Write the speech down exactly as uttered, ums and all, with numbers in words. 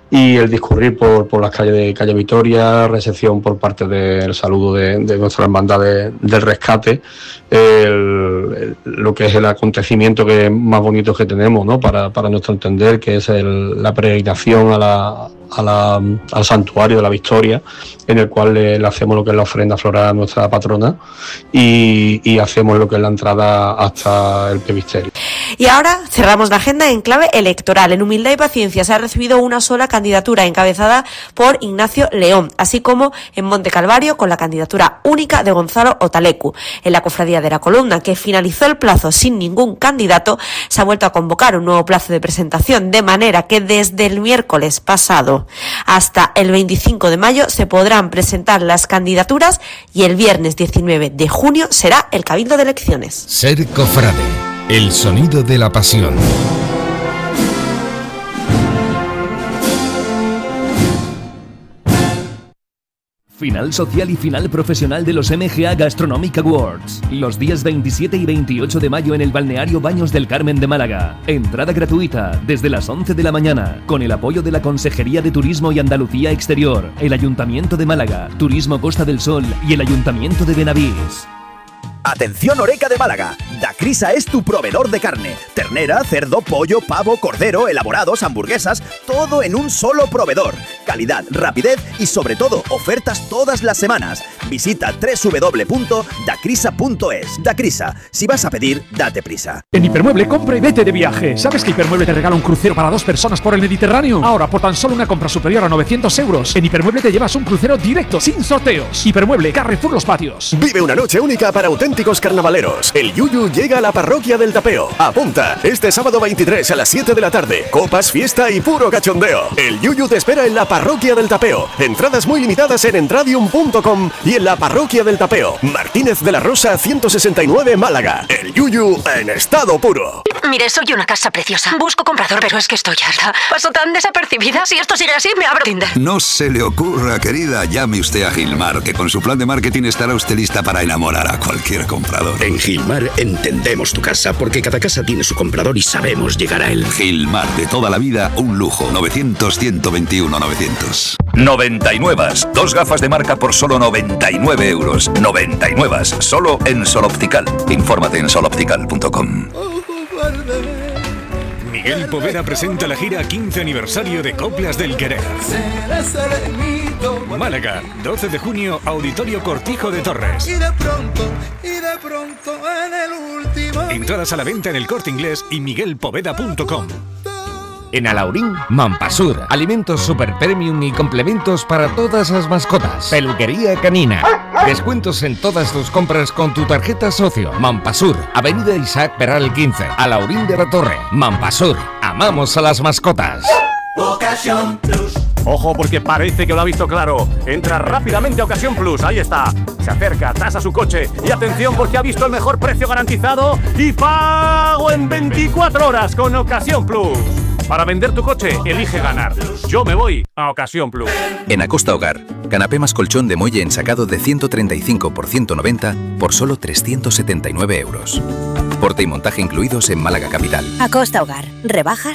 y el discurrir por, por las calles de Calle Vitoria, recepción por parte del saludo de, de nuestra hermandad de, del rescate, el, el, lo que es el acontecimiento que más bonito que tenemos, ¿no? para, para nuestro entender, que es el, la peregrinación a la, a la, al santuario de la Victoria, en el cual le, le hacemos lo que es la ofrenda floral a nuestra patrona y, y hacemos lo que es la entrada hasta el presbiterio. Y ahora cerramos la agenda en clave electoral. En Humildad y Paciencia se ha recibido una sola candidatura encabezada por Ignacio León, así como en Monte Calvario con la candidatura única de Gonzalo Otalecu. En la Cofradía de la Columna, que finalizó el plazo sin ningún candidato, se ha vuelto a convocar un nuevo plazo de presentación, de manera que desde el miércoles pasado hasta el veinticinco de mayo se podrán presentar las candidaturas y el viernes diecinueve de junio será el cabildo de elecciones. Ser cofrade, el sonido de la pasión. Final social y final profesional de los M G A Gastronomic Awards. Los días veintisiete y veintiocho de mayo en el balneario Baños del Carmen de Málaga. Entrada gratuita desde las once de la mañana, con el apoyo de la Consejería de Turismo y Andalucía Exterior, el Ayuntamiento de Málaga, Turismo Costa del Sol y el Ayuntamiento de Benavís. Atención Oreca de Málaga, Dacrisa es tu proveedor de carne, ternera, cerdo, pollo, pavo, cordero, elaborados, hamburguesas, todo en un solo proveedor. Calidad, rapidez y sobre todo ofertas todas las semanas. Visita doble u doble u doble u punto dacrisa punto es. Dacrisa, si vas a pedir, date prisa. En Hipermueble compra y vete de viaje. ¿Sabes que Hipermueble te regala un crucero para dos personas por el Mediterráneo? Ahora, por tan solo una compra superior a novecientos euros, en Hipermueble te llevas un crucero directo, sin sorteos. Hipermueble, Carrefour Los Patios. Vive una noche única para auténticos carnavaleros. El Yuyu llega a la parroquia del Tapeo. Apunta, este sábado veintitrés a las siete de la tarde. Copas, fiesta y puro cachondeo. El Yuyu te espera en la parroquia del Tapeo. Entradas muy limitadas en entradium punto com y en la parroquia del Tapeo. Martínez de la Rosa ciento sesenta y nueve, Málaga. El Yuyu en estado puro. Mire, soy una casa preciosa. Busco comprador, pero es que estoy harta. Paso tan desapercibida. Si esto sigue así, me abro Tinder. No se le ocurra, querida. Llame usted a Gilmar, que con su plan de marketing estará usted lista para enamorar a cualquier comprador. En Gilmar entendemos tu casa, porque cada casa tiene su comprador y sabemos llegar a él. Gilmar, de toda la vida, un lujo. novecientos, ciento veintiuno, novecientos. noventa y nueve. Dos gafas de marca por solo noventa y nueve euros. noventa y nueve. Solo en Sol Optical. Infórmate en sol optical punto com. Miguel Poveda presenta la gira quince aniversario de Coplas del Querer. Málaga, doce de junio, Auditorio Cortijo de Torres. Y de pronto, y de pronto en el último. Entradas a la venta en El Corte Inglés y miguel poveda punto com. En Alaurín, Mampasur, alimentos super premium y complementos para todas las mascotas. Peluquería canina. Descuentos en todas tus compras con tu tarjeta socio. Mampasur, Avenida Isaac Peral quince, Alaurín de la Torre. Mampasur, amamos a las mascotas. Ocasión Plus. Ojo, porque parece que lo ha visto claro. Entra rápidamente a Ocasión Plus, ahí está. Se acerca, tasa su coche y atención porque ha visto el mejor precio garantizado y pago en veinticuatro horas con Ocasión Plus. Para vender tu coche, elige ganar. Yo me voy a Ocasión Plus. En Acosta Hogar, canapé más colchón de muelle ensacado de ciento treinta y cinco por ciento noventa por solo trescientos setenta y nueve euros. Porte y montaje incluidos en Málaga Capital. Acosta Hogar, rebajas